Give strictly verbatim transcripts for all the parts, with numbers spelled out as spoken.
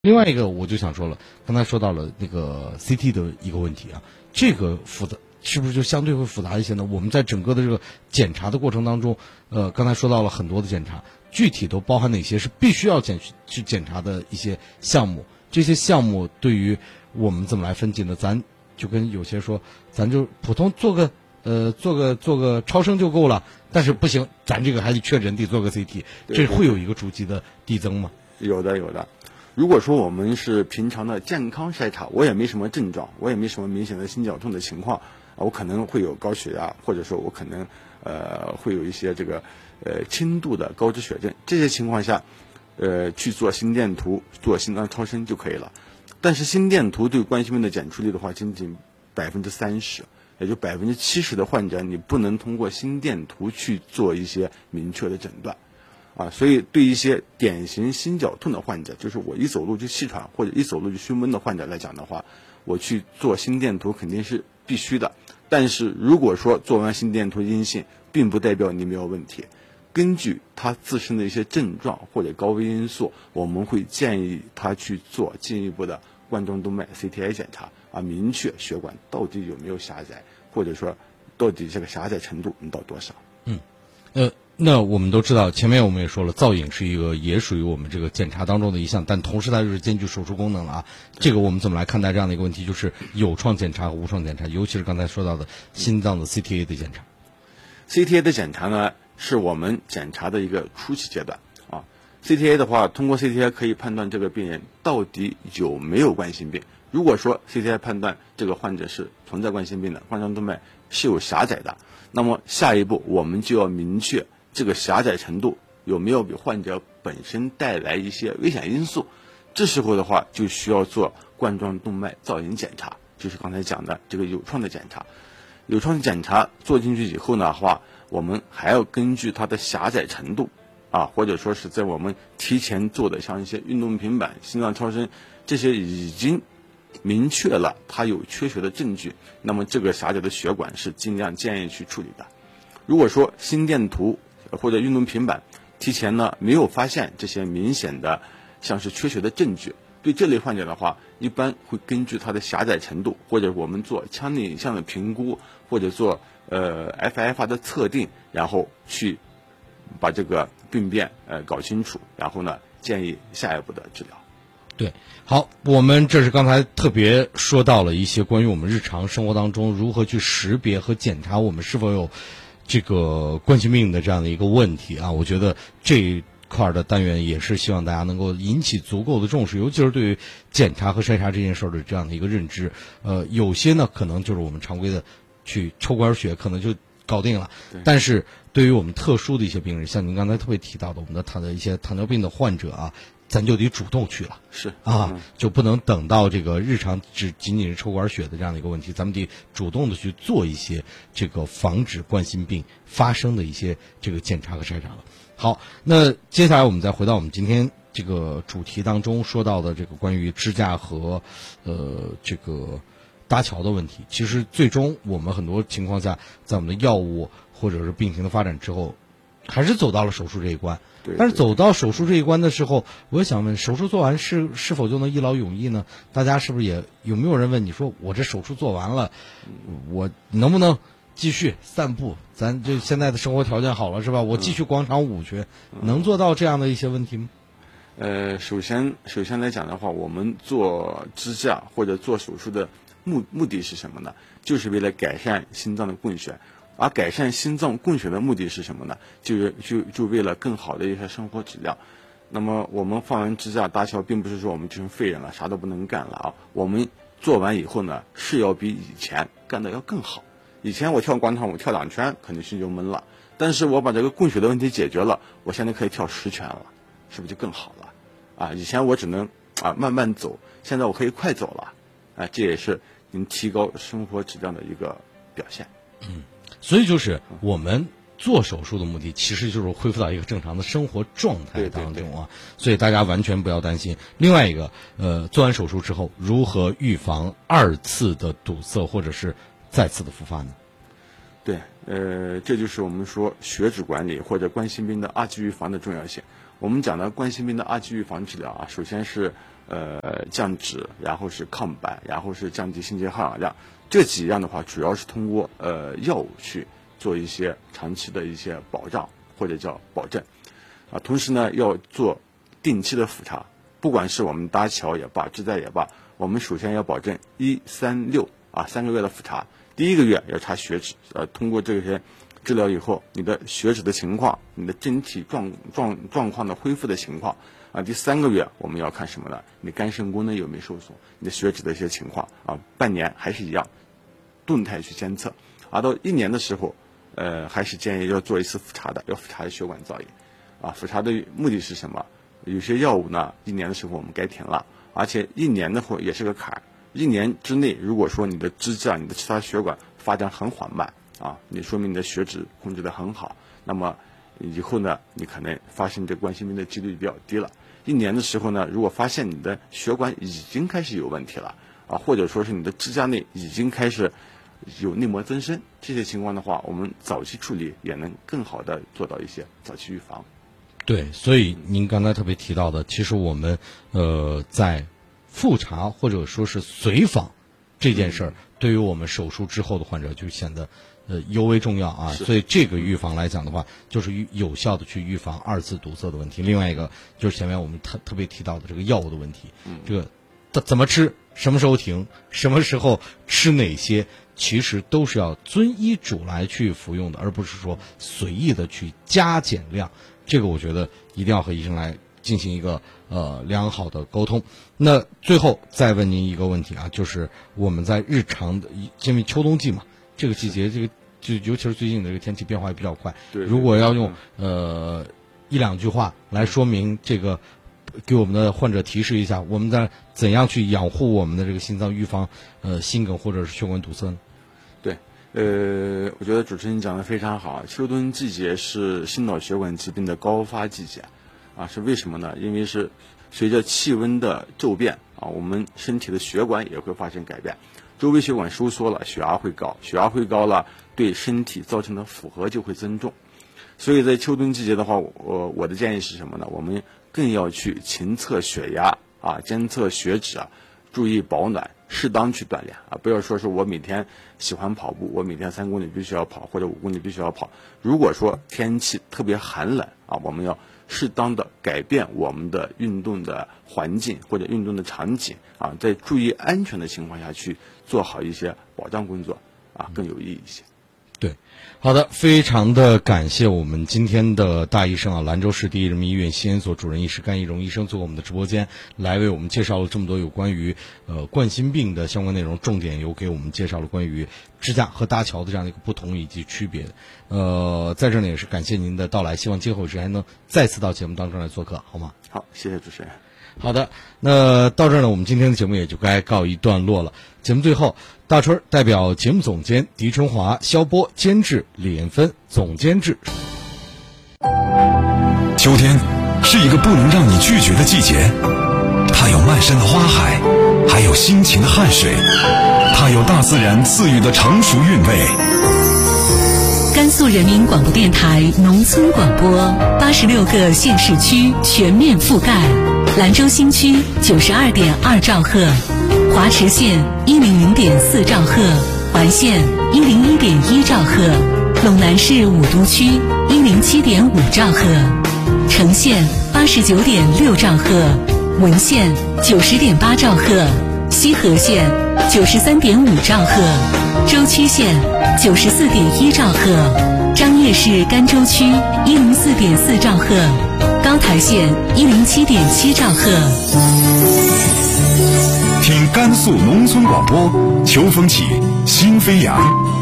另外一个我就想说了，刚才说到了那个 C T 的一个问题啊，这个复杂是不是就相对会复杂一些呢？我们在整个的这个检查的过程当中，呃，刚才说到了很多的检查，具体都包含哪些是必须要检去检查的一些项目？这些项目对于我们怎么来分级呢？咱就跟有些说，咱就普通做个呃做个做个超声就够了，但是不行，咱这个还得确诊得做个 C T， 这会有一个逐级的递增吗？ 有的，有的。如果说我们是平常的健康筛查，我也没什么症状，我也没什么明显的心绞痛的情况，啊，我可能会有高血压，或者说我可能呃会有一些这个呃轻度的高脂血症，这些情况下，呃去做心电图、做心脏超声就可以了。但是心电图对冠心病的检出率的话，仅仅百分之三十，也就百分之七十的患者，你不能通过心电图去做一些明确的诊断。啊，所以对一些典型心绞痛的患者，就是我一走路就气喘或者一走路就胸闷的患者来讲的话，我去做心电图肯定是必须的。但是如果说做完心电图阴性，并不代表你没有问题。根据他自身的一些症状或者高危因素，我们会建议他去做进一步的冠状动脉 C T I 检查，啊，明确血管到底有没有狭窄，或者说到底这个狭窄程度能到多少。 嗯，呃。那我们都知道，前面我们也说了，造影是一个也属于我们这个检查当中的一项，但同时它就是兼具手术功能了啊。这个我们怎么来看待这样的一个问题？就是有创检查和无创检查，尤其是刚才说到的心脏的 C T A 的检查。 C T A 的检查呢，是我们检查的一个初期阶段啊。C T A 的话，通过 C T A 可以判断这个病人到底有没有冠心病。如果说 C T A 判断这个患者是存在冠心病的，冠状动脉是有狭窄的，那么下一步我们就要明确这个狭窄程度有没有给患者本身带来一些危险因素。这时候的话，就需要做冠状动脉造影检查，就是刚才讲的这个有创的检查。有创的检查做进去以后呢话，我们还要根据它的狭窄程度啊，或者说是在我们提前做的像一些运动平板、心脏超声这些已经明确了它有缺血的证据，那么这个狭窄的血管是尽量建议去处理的。如果说心电图或者运动平板提前呢没有发现这些明显的像是缺血的证据，对这类患者的话，一般会根据它的狭窄程度，或者我们做腔内影像的评估，或者做呃 F I F R 的测定，然后去把这个病变呃搞清楚，然后呢建议下一步的治疗。 对，好，我们这是刚才特别说到了一些关于我们日常生活当中如何去识别和检查我们是否有这个冠心病的这样的一个问题啊。我觉得这一块的单元也是希望大家能够引起足够的重视，尤其是对于检查和筛查这件事的这样的一个认知。呃，有些呢可能就是我们常规的去抽管血可能就搞定了，但是对于我们特殊的一些病人，像您刚才特别提到的我们的糖的一些糖尿病的患者啊，咱就得主动去了， 是啊，就不能等到这个日常只仅仅是抽管血的这样的一个问题，咱们得主动的去做一些这个防止冠心病发生的一些这个检查和筛查了。好，那接下来我们再回到我们今天这个主题当中说到的这个关于支架和呃这个搭桥的问题。其实最终我们很多情况下，在我们的药物或者是病情的发展之后，还是走到了手术这一关。 对对对， 但是走到手术这一关的时候，我想问，手术做完是是否就能一劳永逸呢？大家是不是也有没有人问你说，我这手术做完了，我能不能继续散步？咱这现在的生活条件好了是吧？我继续广场舞去，能做到这样的一些问题吗？ 呃，首先首先来讲的话，我们做支架或者做手术的目目的是什么呢？就是为了改善心脏的供血。而改善心脏供血的目的是什么呢？就是就就为了更好的一些生活质量。那么我们放完支架搭桥，并不是说我们就是废人了，啥都不能干了啊。我们做完以后呢，是要比以前干的要更好。以前我跳广场舞跳两圈，可能心就闷了，但是我把这个供血的问题解决了，我现在可以跳十圈了，是不是就更好了？啊，以前我只能啊慢慢走，现在我可以快走了，啊，这也是能提高生活质量的一个表现。 嗯。所以就是我们做手术的目的，其实就是恢复到一个正常的生活状态当中啊。所以大家完全不要担心。另外一个，呃，做完手术之后，如何预防二次的堵塞或者是再次的复发呢？ 对，呃，这就是我们说血脂管理或者冠心病的二级预防的重要性。我们讲的冠心病的二级预防治疗啊，首先是呃降脂，然后是抗白，然后是降低心结耗氧量。这几样的话，主要是通过呃药物去做一些长期的一些保障或者叫保证啊。同时呢，要做定期的复查，不管是我们搭桥也罢，支带也罢，我们首先要保证一三六啊三个月的复查。第一个月要查血脂，呃，通过这些治疗以后，你的血脂的情况，你的整体状状状况的恢复的情况啊。第三个月我们要看什么呢？你肝肾功能有没有受损，你的血脂的一些情况啊。半年还是一样，动态去监测。而到一年的时候，呃，还是建议要做一次复查的，要复查血管造影啊。复查的目的是什么？有些药物呢，一年的时候我们该停了，而且一年的话也是个坎儿。一年之内，如果说你的支架、你的其他血管发展很缓慢啊，你说明你的血脂控制得很好，那么以后呢，你可能发生这冠心病的几率比较低了。一年的时候呢，如果发现你的血管已经开始有问题了啊，或者说是你的支架内已经开始有内膜增生，这些情况的话，我们早期处理也能更好的做到一些早期预防。 对，所以您刚才特别提到的，其实我们呃在复查或者说是随访这件事儿，对于我们手术之后的患者就显得呃尤为重要啊。所以这个预防来讲的话，就是有效的去预防二次堵塞的问题。另外一个就是前面我们特特别提到的这个药物的问题，这个怎么吃，什么时候停，什么时候吃哪些，其实都是要遵医嘱来去服用的，而不是说随意的去加减量。这个我觉得一定要和医生来进行一个呃良好的沟通。那最后再问您一个问题啊，就是我们在日常的，因为秋冬季嘛，这个季节这个就尤其是最近的这个天气变化也比较快， 对， 如果要用呃一两句话来说明这个，给我们的患者提示一下，我们在怎样去养护我们的这个心脏，预防呃心梗或者是血管堵塞呢？ 对。呃，我觉得主持人讲的非常好。秋冬季节是心脑血管疾病的高发季节，啊，是为什么呢？因为是随着气温的骤变啊，我们身体的血管也会发生改变，周围血管收缩了，血压会高，血压会高了，对身体造成的负荷就会增重。所以在秋冬季节的话，我我的建议是什么呢？我们更要去勤测血压啊，监测血脂啊，注意保暖，适当去锻炼啊，不要说是我每天喜欢跑步，我每天三公里必须要跑，或者五公里必须要跑。如果说天气特别寒冷啊，我们要适当的改变我们的运动的环境或者运动的场景啊，在注意安全的情况下去做好一些保障工作啊，更有意义一些。 对，好的，非常的感谢我们今天的大医生啊，兰州市第一人民医院西安所主任医师甘义荣医生做我们的直播间，来为我们介绍了这么多有关于呃冠心病的相关内容，重点有给我们介绍了关于支架和搭桥的这样的一个不同以及区别。呃，在这里也是感谢您的到来，希望今后有时间能再次到节目当中来做客，好吗？ 好，谢谢主持人。 好的，那到这儿呢，我们今天的节目也就该告一段落了。节目最后，大春代表节目总监狄春华、肖波监制李艳芬总监制。 秋天是一个不能让你拒绝的季节，它有漫山的花海，还有辛勤的汗水，它有大自然赐予的成熟韵味。 甘肃人民广播电台农村广播，八十六个县市区全面覆盖。兰州新区九十二点二兆赫，华池县一零零点四兆赫，环县一零一点一兆赫，陇南市武都区一零七点五兆赫，成县八十九点六兆赫，文县九十点八兆赫，西河县九十三点五兆赫，舟曲县九十四点一兆赫，张掖市甘州区一零四点四兆赫，高台县一零七点七兆赫。 听甘肃农村广播，秋风起，心飞扬。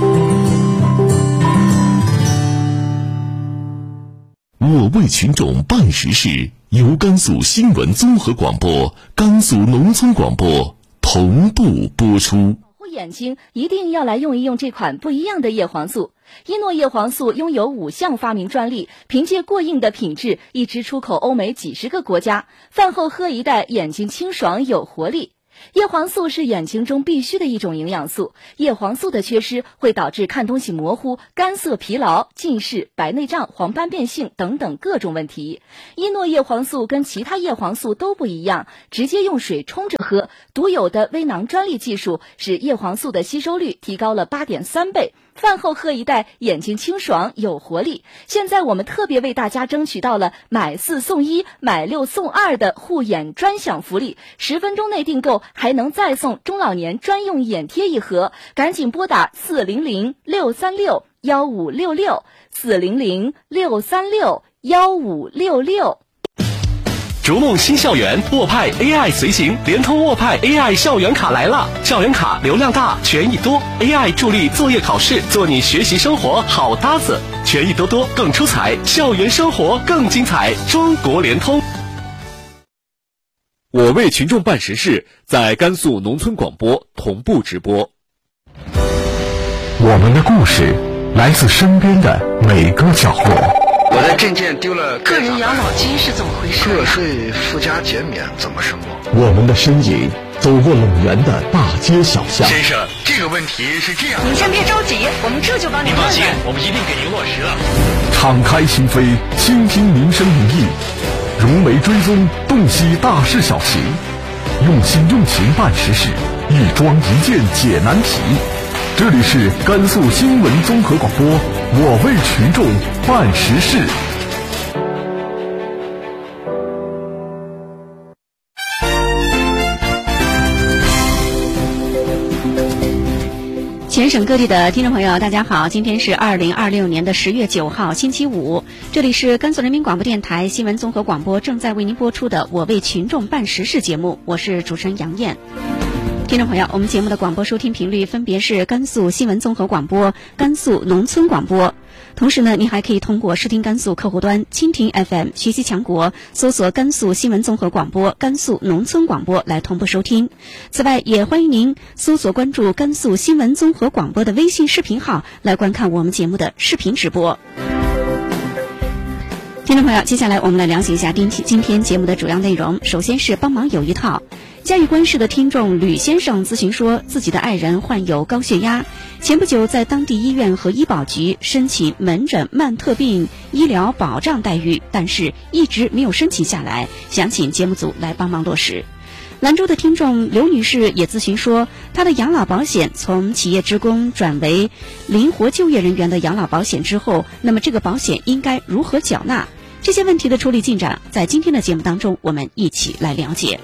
我为群众办实事，由甘肃新闻综合广播、甘肃农村广播同步播出。 保护眼睛一定要来用一用这款不一样的叶黄素。伊诺叶黄素拥有五项发明专利，凭借过硬的品质，一直出口欧美几十个国家。饭后喝一袋，眼睛清爽有活力。 叶黄素是眼睛中必须的一种营养素，叶黄素的缺失会导致看东西模糊、干涩疲劳、近视、白内障、黄斑变性等等各种问题。伊诺叶黄素跟其他叶黄素都不一样，直接用水冲着喝，独有的微囊专利技术使叶黄素的吸收率提高了 八点三倍，饭后喝一袋，眼睛清爽有活力。现在我们特别为大家争取到了买四送一、买六送二的护眼专享福利，十分钟内订购还能再送中老年专用眼贴一盒，赶紧拨打四零零六三六幺五六六四零零六三六幺五六六。 逐梦新校园，沃派 A I 随行，联通沃派 A I 校园卡来了！校园卡流量大，权益多 ，A I 助力作业考试，做你学习生活好搭子，权益多多更出彩，校园生活更精彩。中国联通。 我为群众办实事，在甘肃农村广播同步直播。 我们的故事来自身边的每个角落。 我的证件丢了， 个人养老金是怎么回事？ 个税附加减免怎么生活？ 我们的身影走过陇源的大街小巷。 先生，这个问题是这样的。 你先别着急，我们这就帮你问问。 放心，我们一定给您落实了。 敞开心扉，倾听民生民意，融媒追踪，洞悉大事小情，用心用情办实事，一桩一件解难题。这里是甘肃新闻综合广播，我为群众办实事。 全省各地的听众朋友，大家好，今天是二零二六年的十月九号，星期五，这里是甘肃人民广播电台新闻综合广播正在为您播出的我为群众办实事节目，我是主持人杨艳。听众朋友，我们节目的广播收听频率分别是甘肃新闻综合广播、甘肃农村广播。同时呢，您还可以通过视听甘肃客户端、蜻蜓 F M、学习强国搜索甘肃新闻综合广播、甘肃农村广播来同步收听。此外，也欢迎您搜索关注甘肃新闻综合广播的微信视频号来观看我们节目的视频直播。听众朋友，接下来我们来了解一下今今天节目的主要内容。首先是帮忙有一套。嘉峪关市的听众吕先生咨询说，自己的爱人患有高血压，前不久在当地医院和医保局申请门诊慢特病医疗保障待遇，但是一直没有申请下来，想请节目组来帮忙落实。兰州的听众刘女士也咨询说，她的养老保险从企业职工转为灵活就业人员的养老保险之后，那么这个保险应该如何缴纳？这些问题的处理进展，在今天的节目当中我们一起来了解。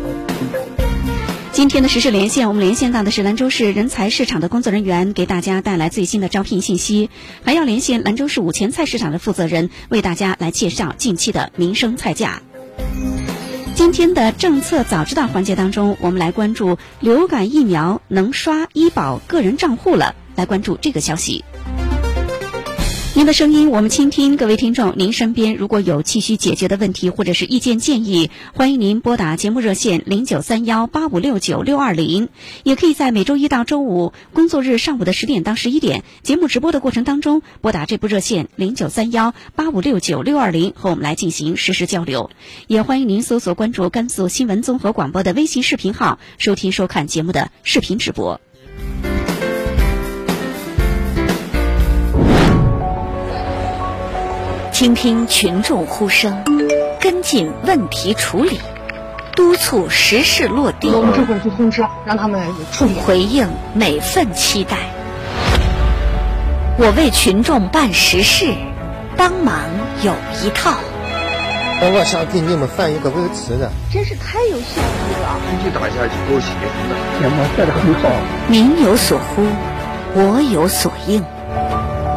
今天的时事连线，我们连线到的是兰州市人才市场的工作人员，给大家带来最新的招聘信息，还要连线兰州市五前菜市场的负责人，为大家来介绍近期的民生菜价。今天的政策早知道环节当中，我们来关注流感疫苗能刷医保个人账户了，来关注这个消息。您的声音我们倾听，各位听众，您身边如果有急需解决的问题或者是意见建议，欢迎您拨打节目热线零九三幺八五六九六二零，也可以在每周一到周五工作日上午的十点到十一点节目直播的过程当中拨打这部热线零九三幺八五六九六二零，和我们来进行实时交流。也欢迎您搜索关注甘肃新闻综合广播的微信视频号，收听收看节目的视频直播。 倾听群众呼声，跟进问题处理，督促实事落地。 我们这会儿去通知，让他们处理， 回应每份期待。我为群众办实事，帮忙有一套。 我想给你们翻一个微词的， 真是太有效率了。 一打下去够写的， 节目做得很好。 民有所呼，我有所应。